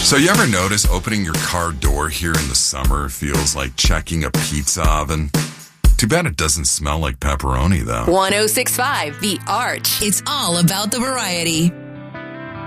So you ever notice opening your car door here in the summer feels like checking a pizza oven? Too bad it doesn't smell like pepperoni, though. 106.5 The Arch. It's all about the variety.